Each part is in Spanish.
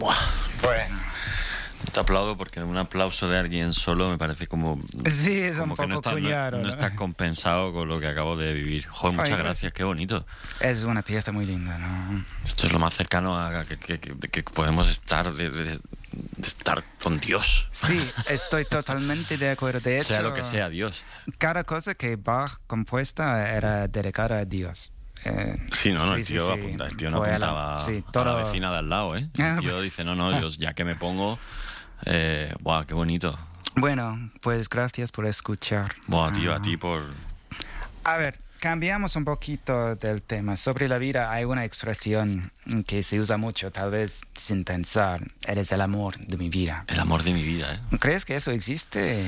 Buah. Bueno. Te aplaudo porque un aplauso de alguien solo me parece como... Sí, es como un que poco cuñado, no está compensado con lo que acabo de vivir. Joder, muchas gracias, qué bonito. Es una pieza muy linda, ¿no? Esto es lo más cercano a que podemos estar de estar con Dios. Sí, estoy totalmente de acuerdo. De hecho, sea lo que sea, Dios. Cada cosa que Bach compuesta era dedicada a Dios. Sí, no, el tío no apuntaba a la vecina de al lado, ¿eh? El tío dice, no, Dios, ya que me pongo... Buah, qué bonito. Bueno, pues gracias por escuchar. Buah, tío, a ti por... A ver, cambiamos un poquito del tema. Sobre la vida hay una expresión que se usa mucho, tal vez sin pensar. Eres el amor de mi vida. El amor de mi vida, ¿eh? ¿Crees que eso existe?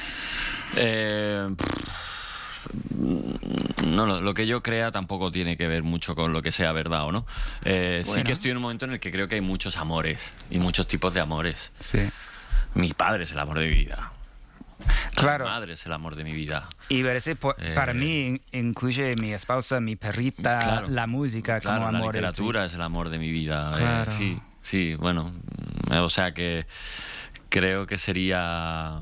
No, lo que yo crea tampoco tiene que ver mucho con lo que sea verdad o no. Bueno. Sí que estoy en un momento en el que creo que hay muchos amores y muchos tipos de amores. Sí. Mi padre es el amor de mi vida. Claro. Mi madre es el amor de mi vida. Y para mí incluye mi esposa, mi perrita, claro, la música como amor. La literatura es el amor de mi vida. Claro. Sí, bueno. O sea que creo que sería...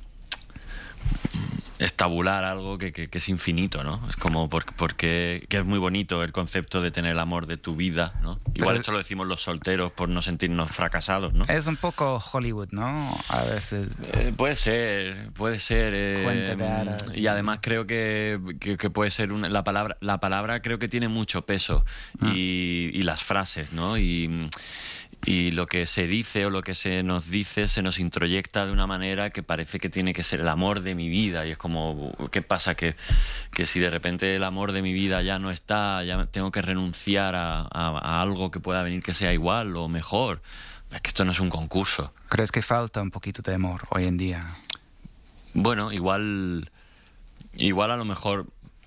estabular algo que es infinito, ¿no? Es como porque que es muy bonito el concepto de tener el amor de tu vida, ¿no? Igual esto lo decimos los solteros por no sentirnos fracasados, ¿no? Es un poco Hollywood, ¿no? A veces. Puede ser. Cuenta de hadas. Y además creo que puede ser la palabra creo que tiene mucho peso y las frases, ¿no? Y lo que se dice o lo que se nos dice se nos introyecta de una manera que parece que tiene que ser el amor de mi vida. Y es como, ¿qué pasa? Que si de repente el amor de mi vida ya no está, ya tengo que renunciar a algo que pueda venir que sea igual o mejor. Es que esto no es un concurso. ¿Crees que falta un poquito de amor hoy en día? Bueno, igual a lo mejor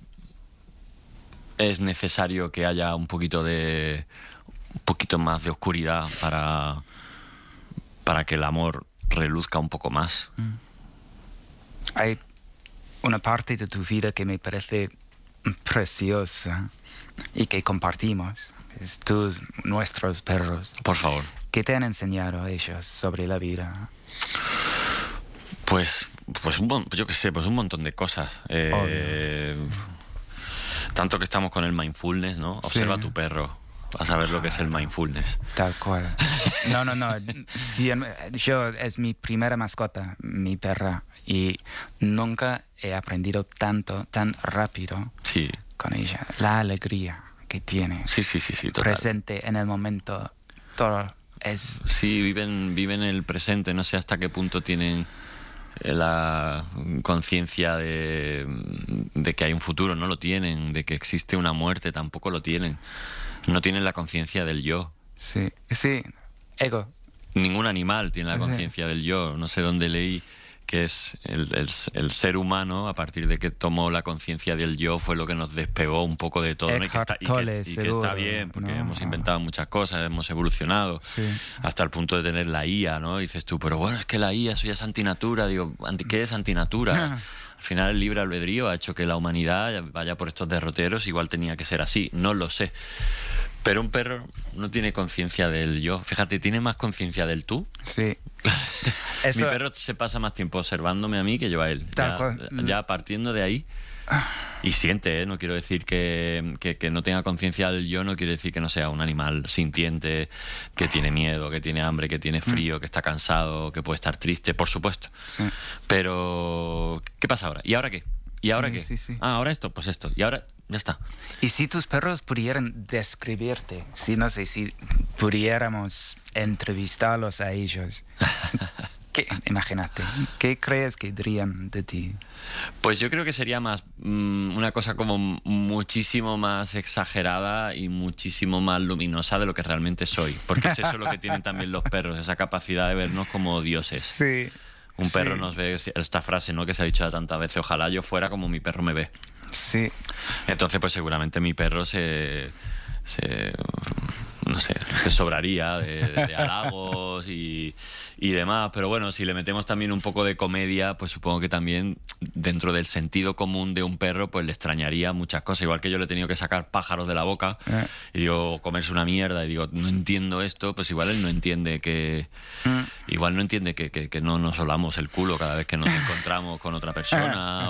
es necesario que haya un poquito más de oscuridad para que el amor reluzca un poco más. Hay una parte de tu vida que me parece preciosa y que compartimos. Es nuestros perros. Por favor. ¿Qué te han enseñado ellos sobre la vida? Pues yo qué sé, pues un montón de cosas. Tanto que estamos con el mindfulness, ¿no? Observa a tu perro. Vas a ver lo que es el mindfulness. Tal cual. No. Sí, es mi primera mascota, mi perra. Y nunca he aprendido tan rápido con ella. La alegría que tiene. Sí, total. Presente en el momento. Todo es... Sí, viven el presente. No sé hasta qué punto tienen la conciencia de que hay un futuro. No lo tienen. De que existe una muerte. Tampoco lo tienen. No tienen la conciencia del yo. Sí, ego. Ningún animal tiene la conciencia del yo. No sé dónde leí que es el ser humano, a partir de que tomó la conciencia del yo, fue lo que nos despegó un poco de todo, ¿no? Y que está bien, porque hemos inventado muchas cosas, hemos evolucionado, hasta el punto de tener la IA, ¿no? Y dices tú, pero bueno, es que la IA, eso ya es antinatura. Digo, ¿qué es antinatura? Al final el libre albedrío ha hecho que la humanidad vaya por estos derroteros, igual tenía que ser así, no lo sé. Pero un perro no tiene conciencia del yo. Fíjate, tiene más conciencia del tú. Sí. Mi perro se pasa más tiempo observándome a mí que yo a él. Ya partiendo de ahí. Y siente, ¿eh? No quiero decir que no tenga conciencia del yo, no quiere decir que no sea un animal sintiente, que tiene miedo, que tiene hambre, que tiene frío, que está cansado, que puede estar triste, por supuesto. Sí. Pero, ¿qué pasa ahora? ¿Y ahora qué? ¿Y ahora qué? Sí. Ah, ahora esto, pues esto. Y ahora... ya está. Y si tus perros pudieran describirte, si pudiéramos entrevistarlos a ellos, imagínate, ¿qué crees que dirían de ti? Pues yo creo que sería más una cosa como muchísimo más exagerada y muchísimo más luminosa de lo que realmente soy. Porque es eso lo que tienen también los perros, esa capacidad de vernos como dioses. Sí. Un perro nos ve, esta frase, ¿no?, que se ha dicho tantas veces, ojalá yo fuera como mi perro me ve. Sí. Entonces, pues seguramente mi perro no sé, te sobraría de halagos y demás, pero bueno, si le metemos también un poco de comedia, pues supongo que también dentro del sentido común de un perro, pues le extrañaría muchas cosas, igual que yo le he tenido que sacar pájaros de la boca y digo, comerse una mierda y digo, no entiendo esto, pues igual él no entiende que no nos solamos el culo cada vez que nos encontramos con otra persona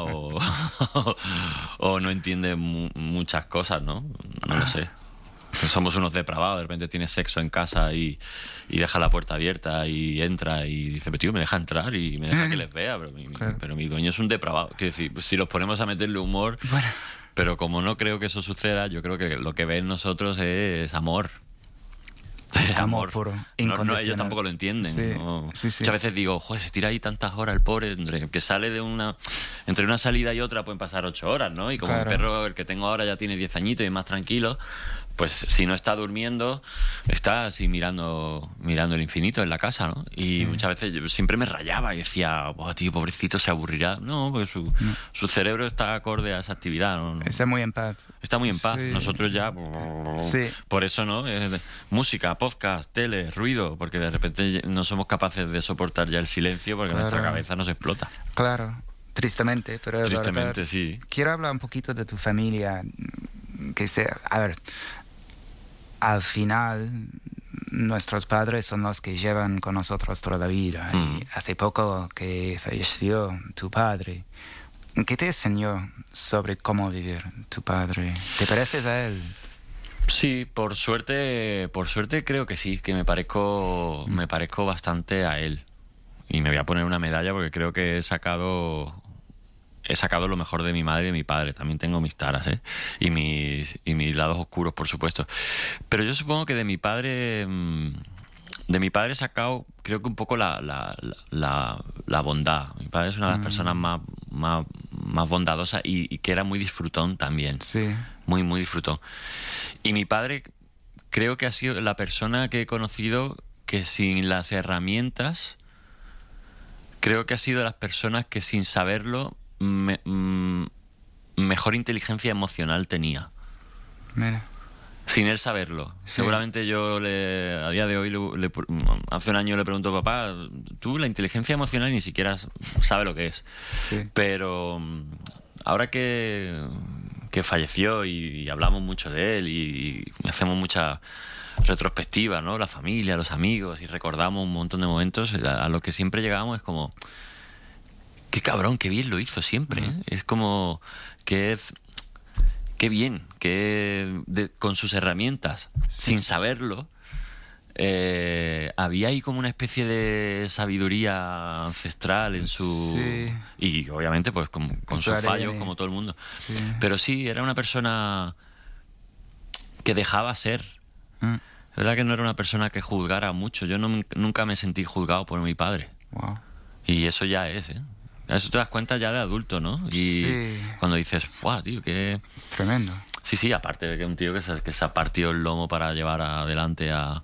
o no entiende muchas cosas, ¿no? No lo sé. Somos unos depravados, de repente tiene sexo en casa y deja la puerta abierta y entra y dice, pero tío, me deja entrar y me deja que les vea, pero mi dueño es un depravado. Quiero decir, pues, si los ponemos a meterle humor, bueno. Pero como no creo que eso suceda, yo creo que lo que ven nosotros es amor. Amor puro, no, ellos tampoco lo entienden. Sí, ¿no? sí. Muchas veces digo, joder, se tira ahí tantas horas el pobre, que sale entre una salida y otra pueden pasar 8 horas, ¿no? Y como el perro, el que tengo ahora, ya tiene 10 añitos y es más tranquilo, pues si no está durmiendo, está así mirando el infinito en la casa, ¿no? Y muchas veces yo siempre me rayaba y decía, tío, pobrecito, se aburrirá. No, porque su cerebro está acorde a esa actividad, ¿no? Está muy en paz. Está muy en paz. Sí. Nosotros ya... Sí. Por eso, ¿no? Música, podcast, tele, ruido, porque de repente no somos capaces de soportar ya el silencio porque nuestra cabeza nos explota. Claro, tristemente, pero... Tristemente, verdad, sí. Quiero hablar un poquito de tu familia, a ver... Al final, nuestros padres son los que llevan con nosotros toda la vida. Y hace poco que falleció tu padre. ¿Qué te enseñó sobre cómo vivir tu padre? ¿Te pareces a él? Sí, por suerte creo que sí, que me parezco bastante a él. Y me voy a poner una medalla porque creo que he sacado lo mejor de mi madre y de mi padre. También tengo mis taras, y mis lados oscuros, por supuesto. Pero yo supongo que de mi padre he sacado, creo que un poco la bondad. Mi padre es una de las personas más bondadosas y que era muy disfrutón también. Sí. Muy, muy disfrutón. Y mi padre creo que ha sido la persona que he conocido que sin las herramientas, creo que ha sido de las personas que sin saberlo mejor inteligencia emocional tenía. Mira. Sin él saberlo. Sí. Seguramente yo a día de hoy hace un año le pregunto, papá, tú la inteligencia emocional ni siquiera sabe lo que es. Sí. Pero ahora que falleció y hablamos mucho de él y hacemos mucha retrospectiva, ¿no? La familia, los amigos, y recordamos un montón de momentos, a lo que siempre llegábamos es como... Qué cabrón, qué bien lo hizo siempre, ¿eh? Es como que qué bien, con sus herramientas, sin saberlo, había ahí como una especie de sabiduría ancestral en su... Sí. Y obviamente pues con sus fallos, como todo el mundo. Sí. Pero sí, era una persona que dejaba ser. Es verdad que no era una persona que juzgara mucho. Yo nunca me sentí juzgado por mi padre. Wow. Y eso ya es, ¿eh? Eso te das cuenta ya de adulto, ¿no? Y cuando dices, ¡guau, tío, qué... Es tremendo. Sí, aparte de que un tío que se ha partido el lomo para llevar adelante a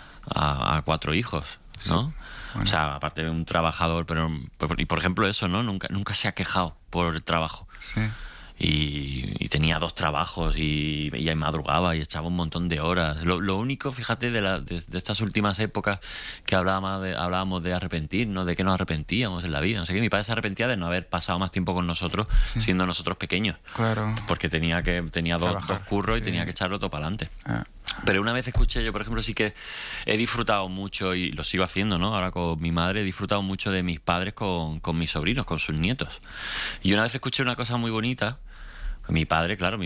4 hijos, ¿no? Sí. Bueno. O sea, aparte de un trabajador, y por ejemplo eso, ¿no? Nunca se ha quejado por el trabajo. Sí. Y tenía 2 trabajos y madrugaba y echaba un montón de horas. Lo único, fíjate, de estas últimas épocas que hablábamos de arrepentirnos, de que nos arrepentíamos en la vida. No sé qué, mi padre se arrepentía de no haber pasado más tiempo con nosotros, siendo nosotros pequeños. Claro. Porque tenía dos curros y tenía que echarlo todo para adelante. Pero una vez escuché, yo por ejemplo sí que he disfrutado mucho, y lo sigo haciendo, ¿no? Ahora con mi madre he disfrutado mucho de mis padres con mis sobrinos, con sus nietos. Y una vez escuché una cosa muy bonita. Mi padre, claro,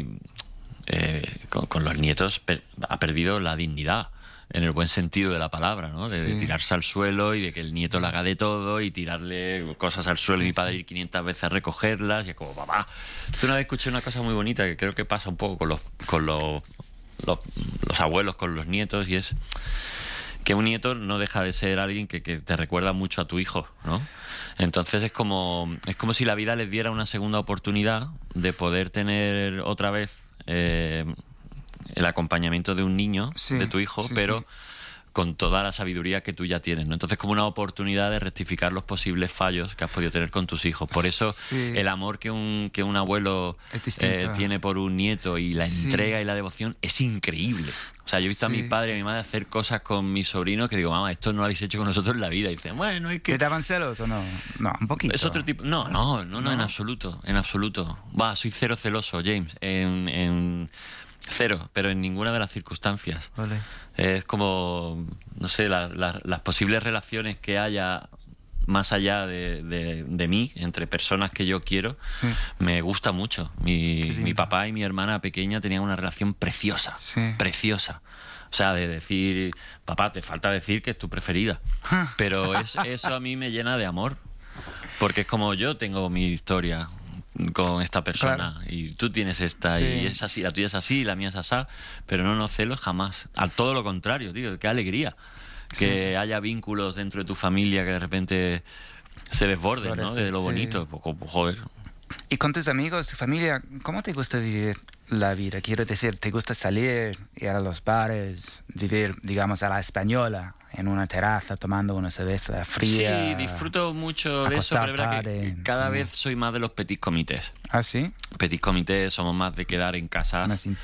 con los nietos ha perdido la dignidad, en el buen sentido de la palabra, ¿no? De tirarse al suelo y de que el nieto le haga de todo y tirarle cosas al suelo y mi padre ir 500 veces a recogerlas y es como, papá. Entonces una vez escuché una cosa muy bonita que creo que pasa un poco con los abuelos, con los nietos, y es que un nieto no deja de ser alguien que te recuerda mucho a tu hijo, ¿no? Entonces es como si la vida les diera una segunda oportunidad de poder tener otra vez el acompañamiento de un niño, de tu hijo, pero con toda la sabiduría que tú ya tienes, ¿no? Entonces, como una oportunidad de rectificar los posibles fallos que has podido tener con tus hijos. Por eso, el amor que un abuelo tiene por un nieto y la entrega y la devoción es increíble. O sea, yo he visto a mi padre y a mi madre hacer cosas con mis sobrinos que digo, mamá, esto no lo habéis hecho con nosotros en la vida. Y dicen, bueno, es que... ¿Te daban celos o no? No, un poquito. Es otro tipo... No, en absoluto, en absoluto. Soy cero celoso, James, en cero, pero en ninguna de las circunstancias. Vale. Es como, no sé, las posibles relaciones que haya más allá de mí, entre personas que yo quiero, me gusta mucho. Mi papá y mi hermana pequeña tenían una relación preciosa, preciosa. O sea, de decir, papá, te falta decir que es tu preferida. Pero eso a mí me llena de amor, porque es como yo tengo mi historia con esta persona, y tú tienes esta, y es así, la tuya es así, la mía es asá, pero no celos jamás. Al todo lo contrario, tío, qué alegría que haya vínculos dentro de tu familia que de repente se desborden, ¿no? De lo bonito, joder. ¿Y con tus amigos, tu familia, cómo te gusta vivir la vida? Quiero decir, ¿te gusta salir, ir a los bares, vivir, digamos, a la española, en una terraza tomando una cerveza fría? Sí, disfruto mucho de eso, pero es verdad que cada vez soy más de los petit comités. ¿Ah, sí? Petit comités, somos más de quedar en casa,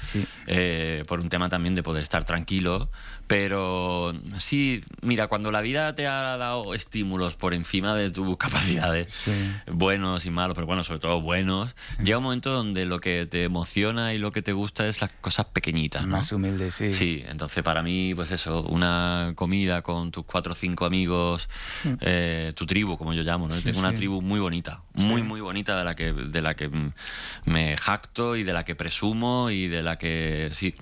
por un tema también de poder estar tranquilo. Pero sí, mira, cuando la vida te ha dado estímulos por encima de tus capacidades, buenos y malos, pero bueno, sobre todo buenos, llega un momento donde lo que te emociona y lo que te gusta es las cosas pequeñitas, ¿no? Más humildes, sí. Sí, entonces para mí, pues eso, una comida con tus 4 o 5 amigos, tu tribu, como yo llamo, ¿no? Tengo una tribu muy bonita, muy bonita, de la que me jacto y de la que presumo y de la que... Sí.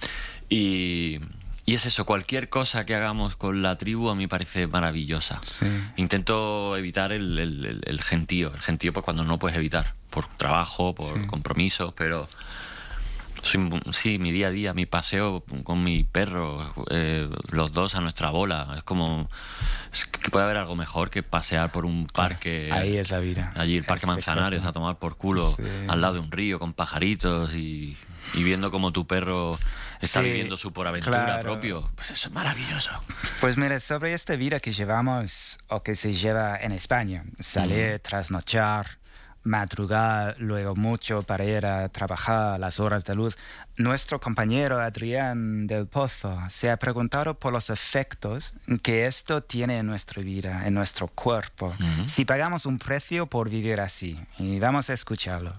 Y es eso, cualquier cosa que hagamos con la tribu a mí me parece maravillosa. Intento evitar el gentío. El gentío, pues cuando no puedes evitar, por trabajo, por compromisos, pero... Sí, mi día a día, mi paseo con mi perro, los dos a nuestra bola. Es como... Es que puede haber algo mejor que pasear por un parque. Ahí es la vida. Allí el Parque Manzanares, a tomar por culo, al lado de un río con pajaritos y viendo cómo tu perro está viviendo su por aventura propio. Pues eso es maravilloso. Pues mira, sobre esta vida que llevamos o que se lleva en España, salir, trasnochar, madrugar luego mucho para ir a trabajar a las horas de luz, nuestro compañero Adrián del Pozo se ha preguntado por los efectos que esto tiene en nuestra vida, en nuestro cuerpo, si pagamos un precio por vivir así. Y vamos a escucharlo.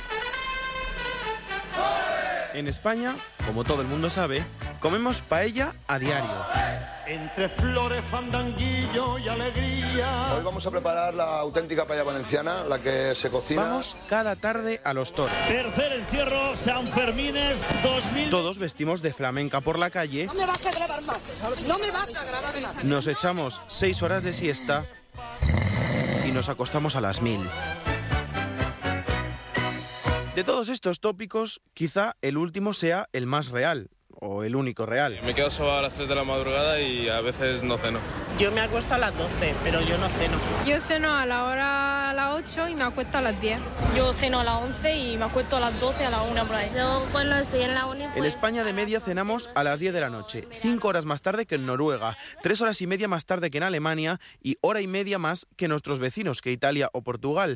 En España, como todo el mundo sabe, comemos paella a diario. Entre flores, fandanguillo y alegría. Hoy vamos a preparar la auténtica paella valenciana, la que se cocina. Vamos cada tarde a los toros. Tercer encierro, San Fermines 2000. Todos vestimos de flamenca por la calle. No me vas a grabar más. No me vas a grabar más. Nos echamos 6 horas de siesta y nos acostamos a las 1000. De todos estos tópicos, quizá el último sea el más real, o el único real. Me quedo solo a las 3 de la madrugada y a veces no ceno. Yo me acuesto a las 12, pero yo no ceno. Yo ceno a las 8 y me acuesto a las 10. Yo ceno a las 11 y me acuesto a las 12, a la 1 por ahí. Yo cuando estoy en la uni... En España de media cenamos a las 10 de la noche, 5 horas más tarde que en Noruega, 3 horas y media más tarde que en Alemania y hora y media más que nuestros vecinos, que Italia o Portugal.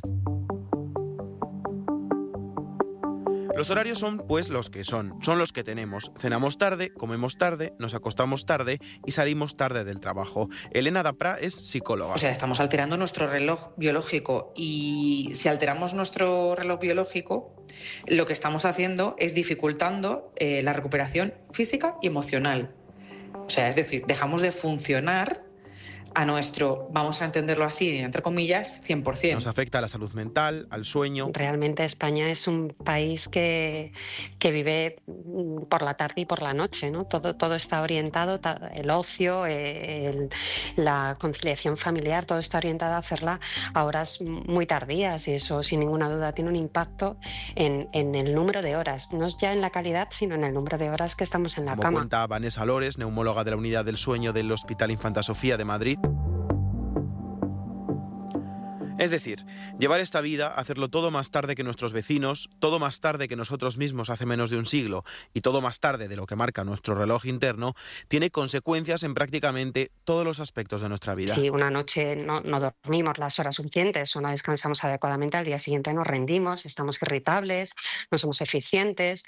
Los horarios son, pues, los que son los que tenemos. Cenamos tarde, comemos tarde, nos acostamos tarde y salimos tarde del trabajo. Elena Daprá es psicóloga. O sea, estamos alterando nuestro reloj biológico y si alteramos nuestro reloj biológico, lo que estamos haciendo es dificultando la recuperación física y emocional. O sea, es decir, dejamos de funcionar a nuestro, vamos a entenderlo así, entre comillas, 100%. Nos afecta a la salud mental, al sueño. Realmente España es un país que vive por la tarde y por la noche, ¿no? Todo está orientado, el ocio, la conciliación familiar, todo está orientado a hacerla a horas muy tardías y eso sin ninguna duda tiene un impacto en el número de horas, no ya en la calidad, sino en el número de horas que estamos en la cama. Como cuenta Vanessa Lores, neumóloga de la Unidad del Sueño del Hospital Infanta Sofía de Madrid. Es decir, llevar esta vida, hacerlo todo más tarde que nuestros vecinos, todo más tarde que nosotros mismos hace menos de un siglo y todo más tarde de lo que marca nuestro reloj interno, tiene consecuencias en prácticamente todos los aspectos de nuestra vida. Si una noche no dormimos las horas suficientes o no descansamos adecuadamente, al día siguiente nos rendimos, estamos irritables, no somos eficientes,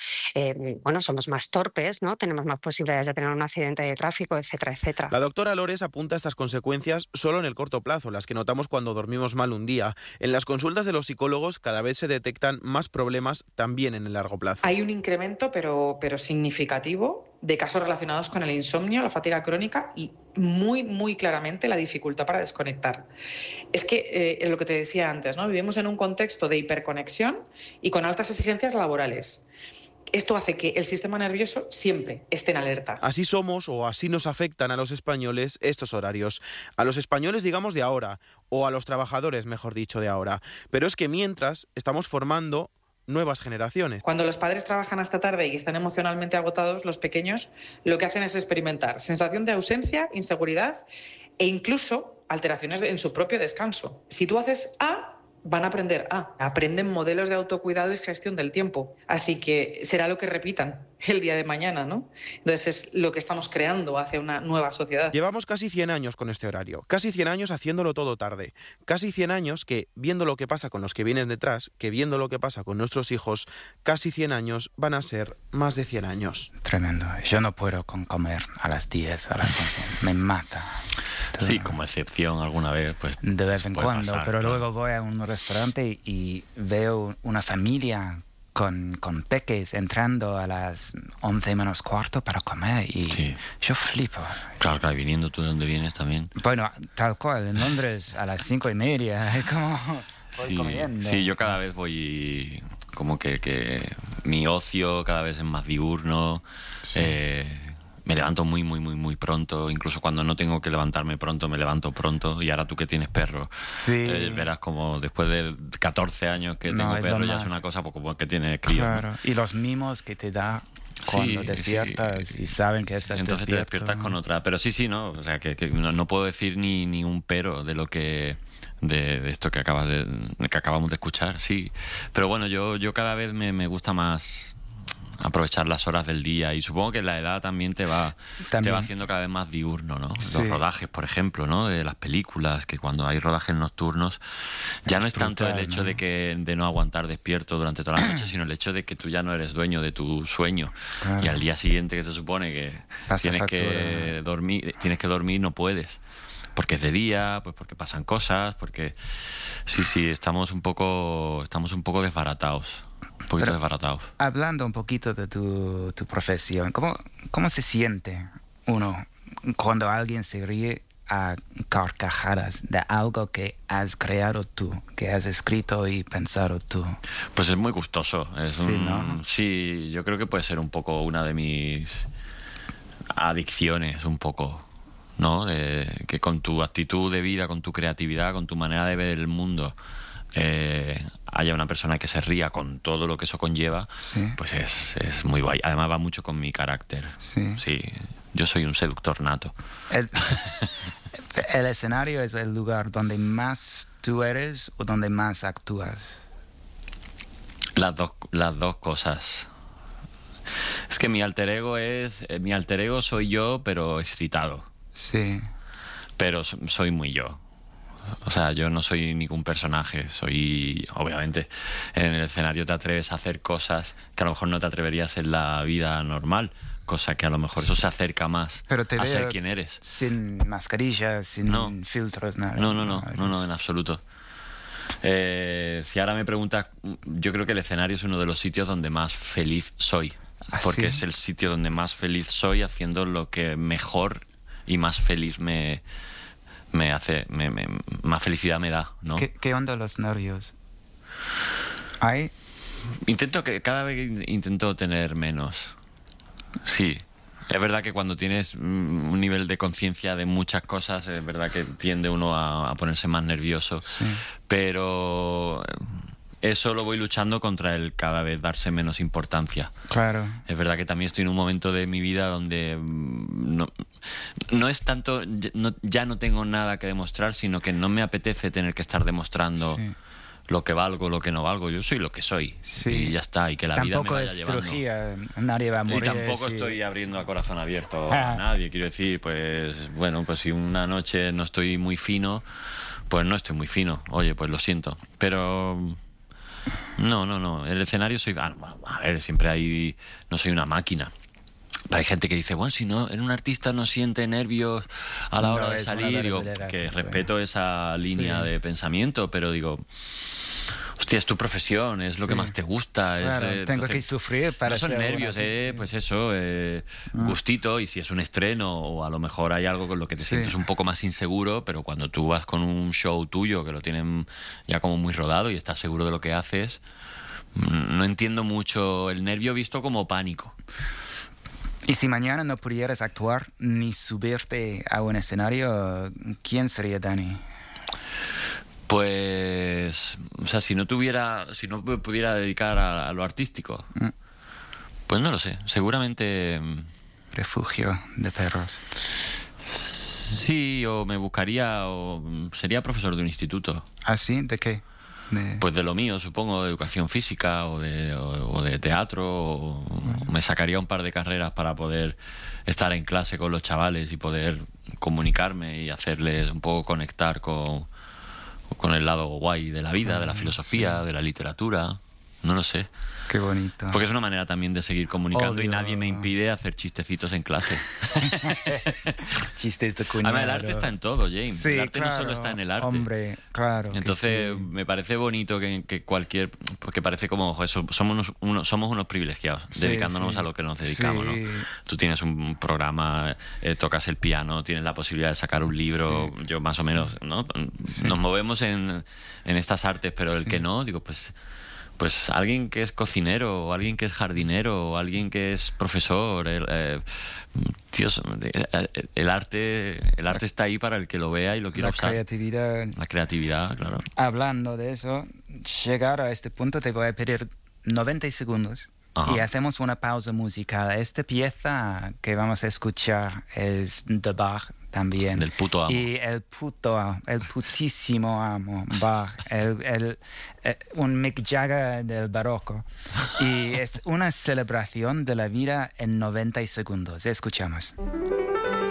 somos más torpes, ¿no? Tenemos más posibilidades de tener un accidente de tráfico, etcétera, etcétera. La doctora Lores apunta estas consecuencias solo en el corto plazo, las que notamos cuando dormimos mal un día. En las consultas de los psicólogos cada vez se detectan más problemas también en el largo plazo. Hay un incremento, pero significativo, de casos relacionados con el insomnio, la fatiga crónica y muy, muy claramente la dificultad para desconectar. Es que, lo que te decía antes, ¿no? Vivimos en un contexto de hiperconexión y con altas exigencias laborales. Esto hace que el sistema nervioso siempre esté en alerta. Así somos o así nos afectan a los españoles estos horarios. A los españoles, digamos, de ahora, o a los trabajadores, mejor dicho, de ahora. Pero es que mientras estamos formando nuevas generaciones. Cuando los padres trabajan hasta tarde y están emocionalmente agotados, los pequeños lo que hacen es experimentar sensación de ausencia, inseguridad e incluso alteraciones en su propio descanso. Si tú haces A, van a aprender A. Aprenden modelos de autocuidado y gestión del tiempo. Así que será lo que repitan el día de mañana, ¿no? Entonces es lo que estamos creando hacia una nueva sociedad. Llevamos casi 100 años con este horario, casi 100 años haciéndolo todo tarde, casi 100 años que, viendo lo que pasa con los que vienen detrás, que viendo lo que pasa con nuestros hijos, casi 100 años van a ser más de 100 años. Tremendo. Yo no puedo comer a las 10, a las 11. Me mata. Sí, como excepción alguna vez, pues de vez en cuando, pasar, pero claro. Luego voy a un restaurante y veo una familia con peques entrando a las 11 menos cuarto para comer y sí. Yo flipo. Claro, viniendo tú de donde vienes también. Bueno, tal cual, en Londres a las 5:30, es como voy comiendo. Sí, yo cada vez voy como que mi ocio cada vez es más diurno. Sí. Me levanto muy, muy, muy, muy pronto. Incluso cuando no tengo que levantarme pronto, me levanto pronto. Y ahora tú que tienes perro, sí. Verás como después de 14 años que tengo perro, ya es una cosa porque tiene crío. Claro. ¿No? Y los mimos que te da cuando despiertas y saben que estás entonces despierto. Te despiertas con otra. Pero sí, ¿no? O sea, que no puedo decir ni un pero de lo que... De esto que acabamos de escuchar, sí. Pero bueno, yo cada vez me gusta más aprovechar las horas del día y supongo que la edad también te va haciendo cada vez más diurno, ¿no? Sí. Los rodajes, por ejemplo, ¿no? De las películas, que cuando hay rodajes nocturnos ya no es tanto el hecho, ¿no?, de no aguantar despierto durante toda la noche, sino el hecho de que tú ya no eres dueño de tu sueño. Claro. Y al día siguiente, que se supone que tienes que dormir, no puedes. Porque es de día, pues porque pasan cosas, porque sí, estamos un poco desbaratados. Un poquito desbaratados. Hablando un poquito de tu profesión, ¿cómo se siente uno cuando alguien se ríe a carcajadas de algo que has creado tú, que has escrito y pensado tú? Pues es muy gustoso. ¿No? Sí, yo creo que puede ser un poco una de mis adicciones, un poco, ¿no? Que con tu actitud de vida, con tu creatividad, con tu manera de ver el mundo, haya una persona que se ría con todo lo que eso conlleva, sí. Pues es muy guay. Además va mucho con mi carácter. Sí, yo soy un seductor nato. ¿El escenario es el lugar donde más tú eres o donde más actúas? Las dos cosas. Es que mi alter ego soy yo, pero excitado. Sí. Pero soy muy yo. O sea, yo no soy ningún personaje. Obviamente, en el escenario te atreves a hacer cosas que a lo mejor no te atreverías en la vida normal. Cosa que a lo mejor eso se acerca más a ser quien eres. Sin mascarilla, sin filtros, nada. No, en absoluto. Si ahora me preguntas, yo creo que el escenario es uno de los sitios donde más feliz soy. Porque es el sitio donde más feliz soy haciendo lo que mejor y más feliz me hace, más felicidad me da, ¿no? ¿Qué onda los nervios? ¿Hay? Cada vez intento tener menos. Sí. Es verdad que cuando tienes un nivel de conciencia de muchas cosas, es verdad que tiende uno a ponerse más nervioso. Sí. Pero eso lo voy luchando contra el cada vez darse menos importancia. Claro. Es verdad que también estoy en un momento de mi vida donde no es tanto, ya no tengo nada que demostrar, sino que no me apetece tener que estar demostrando lo que valgo, lo que no valgo. Yo soy lo que soy. Y ya está. Y que la vida me vaya llevando. Tampoco es cirugía, nadie va a morir. Y tampoco estoy abriendo a corazón abierto a nadie. Quiero decir, pues bueno, pues si una noche no estoy muy fino, pues no estoy muy fino. Oye, pues lo siento. Pero no. El escenario soy... A ver, siempre hay... No soy una máquina. Hay gente que dice, bueno, si no, un artista no siente nervios a la hora de salir. Digo, que respeto esa línea de pensamiento, pero digo... Hostia, es tu profesión, es lo que más te gusta. Claro, tengo que sufrir para... No son nervios, pues eso, gustito, y si es un estreno o a lo mejor hay algo con lo que te sientes un poco más inseguro, pero cuando tú vas con un show tuyo que lo tienen ya como muy rodado y estás seguro de lo que haces, no entiendo mucho el nervio visto como pánico. Y si mañana no pudieras actuar ni subirte a un escenario, ¿quién sería Dani? Pues, o sea, si no me pudiera dedicar a lo artístico, pues no lo sé, seguramente... Refugio de perros. Sí, o me buscaría, o sería profesor de un instituto. ¿Ah, sí? ¿De qué? Pues de lo mío, supongo, de educación física o de teatro, o me sacaría un par de carreras para poder estar en clase con los chavales y poder comunicarme y hacerles un poco conectar con el lado guay de la vida, de la filosofía, de la literatura, no lo sé. Qué bonito. Porque es una manera también de seguir comunicando y nadie me impide hacer chistecitos en clase. Chistes de cuñado. Además, el arte está en todo, James. Sí, el arte no solo está en el arte. Hombre, claro. Entonces, me parece bonito que cualquier... Porque parece como, eso, somos unos privilegiados, dedicándonos a lo que nos dedicamos, ¿no? Tú tienes un programa, tocas el piano, tienes la posibilidad de sacar un libro, yo más o menos, ¿no? Nos movemos en estas artes, pero el que no, digo, pues alguien que es cocinero, o alguien que es jardinero, o alguien que es profesor, tíos, el arte está ahí para el que lo vea y lo quiera usar. La creatividad, claro. Hablando de eso, llegar a este punto te voy a pedir 90 segundos. Ajá. Y hacemos una pausa musical. Esta pieza que vamos a escuchar es de Bach también. Del puto amo. Y el putísimo amo, Bach. Un Mick Jagger del barroco. Y es una celebración de la vida en 90 segundos. Escuchamos.